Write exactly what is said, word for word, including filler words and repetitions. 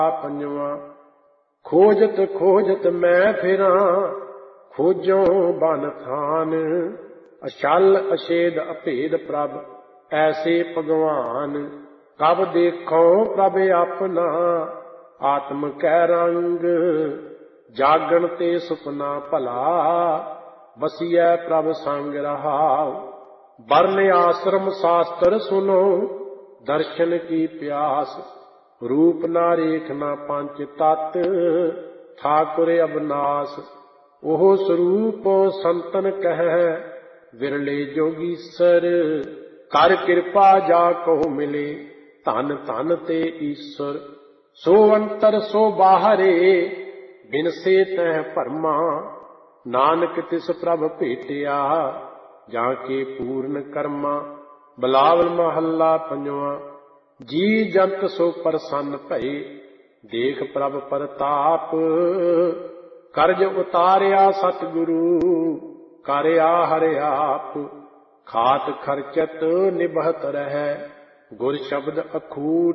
ਪੰਜਵਾਂ। ਖੋਜਤ ਖੋਜਤ ਮੈਂ ਫਿਰਾਂ, ਖੋਜੋਂ ਬਨ ਥਾਨ, ਅਛਲ ਅਛੇਦ ਅਭੇਦ ਪ੍ਰਭ ਐਸੇ ਭਗਵਾਨ। ਕਬ ਦੇਖੋ ਪ੍ਰਭ ਆਪਣਾ, ਆਤਮ ਕੈ ਰੰਗ, ਜਾਗਣ ਤੇ ਸੁਪਨਾ ਭਲਾ, ਬਸੀਐ ਪ੍ਰਭ ਸੰਗ ਰਹਾਉ। ਵਰਨ ਆਸ਼ਰਮ ਸ਼ਾਸਤਰ ਸੁਨੋ, ਦਰਸ਼ਨ ਕੀ ਪਿਆਸ, ਰੂਪ ਨਾ ਰੇਖ ਨਾ ਪੰਚ ਤਤ, ਠਾਕੁਰ ਅਬਨਾਸ। ਉਹ ਸਰੂਪ ਸੰਤਨ ਕਹਿ, ਵਿਰਲੇ ਜੋਗੀਸਰ, ਕਰ ਕਿਰਪਾ ਜਾ ਕੋ ਮਿਲੇ, ਧਨ ਧਨ ਤੇ ਈਸ਼ਵਰ। ਸੋ ਅੰਤਰ ਸੋ ਬਾਹਰੇ, ਬਿਨਸੇ ਤਹਿ ਭਰਮਾ, ਨਾਨਕ ਤਿਸ ਪ੍ਰਭ ਭੇਟਿਆ, ਜਾਂ ਕੇ ਪੂਰਨ ਕਰਮਾ। ਬਿਲਾਵਲ ਮਹੱਲਾ ਪੰਜਵਾਂ। ਜੀ ਜੰਤ ਸੋ ਪ੍ਰਸੰਨ ਭਏ, ਦੇਖ ਪ੍ਰਭ ਪ੍ਰਤਾਪ, ਕਰਜ ਉਤਾਰਿਆ ਸਤਿਗੁਰੂ, ਕਰਿਆ ਹਰਿ ਆਪ। ਖਾਤ ਖਰਚਤ ਨਿਭਤ ਰਹੈ, ਗੁਰ ਸ਼ਬਦ ਅਖੂਟ,